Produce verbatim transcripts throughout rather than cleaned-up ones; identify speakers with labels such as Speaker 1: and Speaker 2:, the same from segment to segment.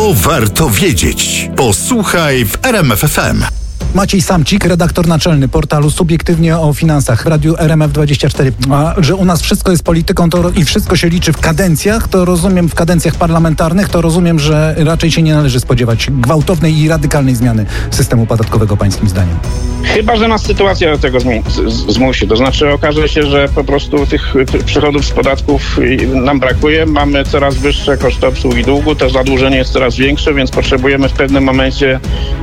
Speaker 1: To warto wiedzieć. Posłuchaj w R M F F M.
Speaker 2: Maciej Samcik, redaktor naczelny portalu Subiektywnie o Finansach w Radiu R M F dwadzieścia cztery. A że u nas wszystko jest polityką to i wszystko się liczy w kadencjach, to rozumiem w kadencjach parlamentarnych, to rozumiem, że raczej się nie należy spodziewać gwałtownej i radykalnej zmiany systemu podatkowego pańskim zdaniem.
Speaker 3: Chyba że nas sytuacja do tego zmi- z- zmusi. To znaczy okaże się, że po prostu tych przychodów z podatków nam brakuje. Mamy coraz wyższe koszty obsługi długu, to zadłużenie jest coraz większe, więc potrzebujemy w pewnym momencie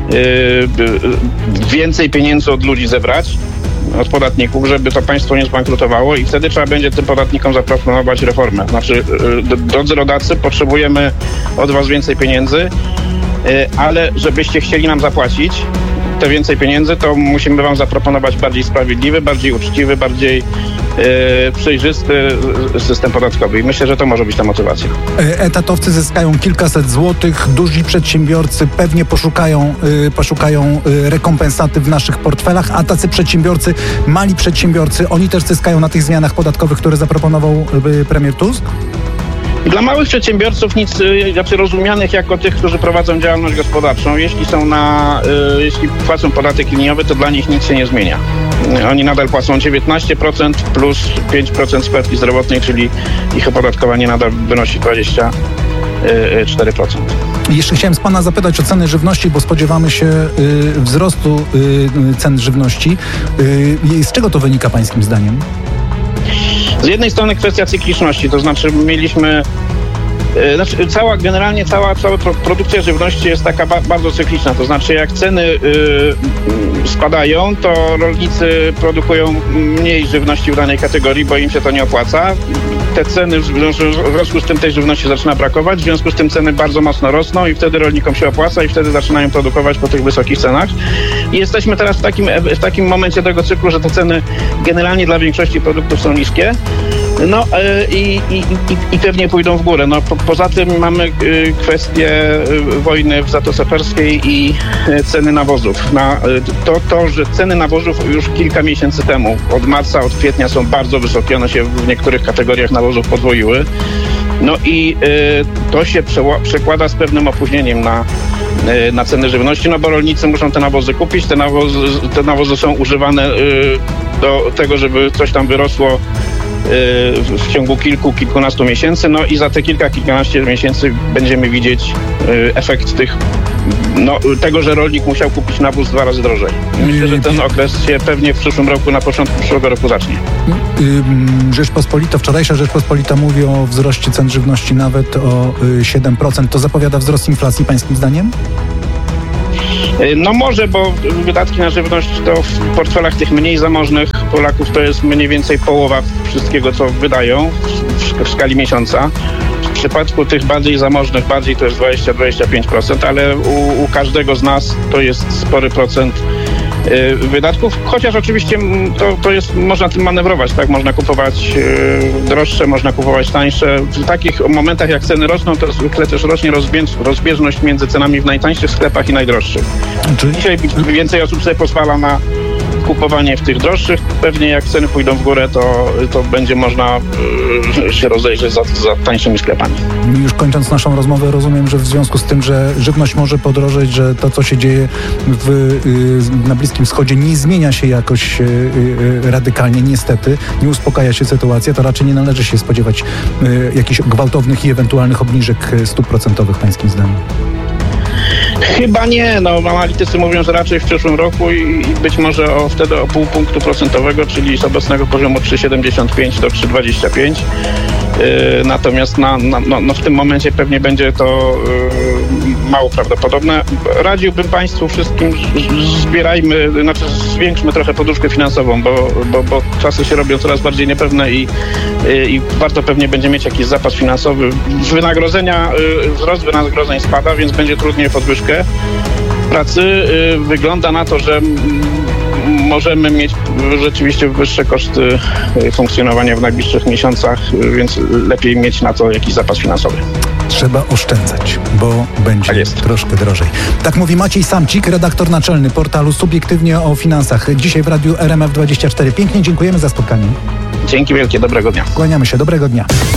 Speaker 3: yy, więcej pieniędzy od ludzi zebrać, od podatników, żeby to państwo nie zbankrutowało i wtedy trzeba będzie tym podatnikom zaproponować reformę. Znaczy, yy, drodzy rodacy, potrzebujemy od was więcej pieniędzy, yy, ale żebyście chcieli nam zapłacić te więcej pieniędzy, to musimy wam zaproponować bardziej sprawiedliwy, bardziej uczciwy, bardziej e, przejrzysty system podatkowy. I myślę, że to może być ta motywacja.
Speaker 2: Etatowcy zyskają kilkaset złotych, duzi przedsiębiorcy pewnie poszukają, y, poszukają y, rekompensaty w naszych portfelach, a tacy przedsiębiorcy, mali przedsiębiorcy, oni też zyskają na tych zmianach podatkowych, które zaproponował y, premier Tusk?
Speaker 3: Dla małych przedsiębiorców nic, znaczy rozumianych jako tych, którzy prowadzą działalność gospodarczą, jeśli są na, y, jeśli płacą podatek liniowy, to dla nich nic się nie zmienia. Oni nadal płacą dziewiętnaście procent plus pięć procent składki zdrowotnej, czyli ich opodatkowanie nadal wynosi dwadzieścia cztery procent.
Speaker 2: Jeszcze chciałem z pana zapytać o ceny żywności, bo spodziewamy się y, wzrostu y, cen żywności. Y, z czego to wynika pańskim zdaniem?
Speaker 3: Z jednej strony kwestia cykliczności, to znaczy mieliśmy, yy, znaczy cała, generalnie cała, cała produkcja żywności jest taka ba- bardzo cykliczna, to znaczy jak ceny yy, spadają, to rolnicy produkują mniej żywności w danej kategorii, bo im się to nie opłaca. Te ceny, w związku z tym tej żywności zaczyna brakować, w związku z tym ceny bardzo mocno rosną i wtedy rolnikom się opłaca i wtedy zaczynają produkować po tych wysokich cenach. I jesteśmy teraz w takim, w takim momencie tego cyklu, że te ceny generalnie dla większości produktów są niskie. No i, i, i, i pewnie pójdą w górę. No, po, poza tym mamy kwestię wojny w Zatoce Perskiej i ceny nawozów. Na, to, to, że ceny nawozów już kilka miesięcy temu, od marca, od kwietnia są bardzo wysokie, one się w niektórych kategoriach nawozów podwoiły. No i y, to się przeło- przekłada z pewnym opóźnieniem na, y, na ceny żywności, no bo rolnicy muszą te nawozy kupić, te nawozy, te nawozy są używane y, do tego, żeby coś tam wyrosło w ciągu kilku, kilkunastu miesięcy, no i za te kilka, kilkanaście miesięcy będziemy widzieć efekt tych, no, tego, że rolnik musiał kupić nawóz dwa razy drożej. Myślę, że ten okres się pewnie w przyszłym roku, na początku przyszłego roku zacznie.
Speaker 2: Rzeczpospolita, wczorajsza Rzeczpospolita mówi o wzroście cen żywności nawet o siedem procent. To zapowiada wzrost inflacji pańskim zdaniem?
Speaker 3: No może, bo wydatki na żywność to w portfelach tych mniej zamożnych Polaków to jest mniej więcej połowa wszystkiego, co wydają w, w skali miesiąca. W przypadku tych bardziej zamożnych, bardziej to jest dwadzieścia do dwudziestu pięciu procent, ale u, u każdego z nas to jest spory procent y, wydatków, chociaż oczywiście to, to jest, można tym manewrować, tak? Można kupować y, droższe, można kupować tańsze. W takich momentach, jak ceny rosną, to zwykle też rośnie rozbież, rozbieżność między cenami w najtańszych sklepach i najdroższych. Czyli... Dzisiaj więcej osób sobie pozwala na kupowanie w tych droższych. Pewnie jak ceny pójdą w górę, to, to będzie można y, się rozejrzeć za, za tańszymi sklepami.
Speaker 2: Już kończąc naszą rozmowę, rozumiem, że w związku z tym, że żywność może podrożeć, że to, co się dzieje w, y, na Bliskim Wschodzie, nie zmienia się jakoś y, y, radykalnie, niestety, nie uspokaja się sytuacja, to raczej nie należy się spodziewać y, jakichś gwałtownych i ewentualnych obniżek stóp procentowych pańskim zdaniem.
Speaker 3: Chyba nie, no analitycy mówią, że raczej w przyszłym roku i, i być może o, wtedy o pół punktu procentowego, czyli z obecnego poziomu trzy przecinek siedemdziesiąt pięć do trzy przecinek dwadzieścia pięć. Yy, natomiast na, na, no, no w tym momencie pewnie będzie to yy, mało prawdopodobne. Radziłbym Państwu wszystkim, zbierajmy, znaczy zwiększmy trochę poduszkę finansową, bo, bo, bo czasy się robią coraz bardziej niepewne i, yy, i warto pewnie będzie mieć jakiś zapas finansowy. Wynagrodzenia, yy, wzrost wynagrodzeń spada, więc będzie trudniej o podwyżkę pracy. Yy, wygląda na to, że możemy mieć rzeczywiście wyższe koszty funkcjonowania w najbliższych miesiącach, więc lepiej mieć na to jakiś zapas finansowy.
Speaker 2: Trzeba oszczędzać, bo będzie
Speaker 3: tak jest.
Speaker 2: troszkę drożej. Tak mówi Maciej Samcik, redaktor naczelny portalu Subiektywnie o Finansach. Dzisiaj w Radiu R M F dwadzieścia cztery. Pięknie dziękujemy za spotkanie.
Speaker 3: Dzięki wielkie, dobrego dnia.
Speaker 2: Kłaniamy się, dobrego dnia.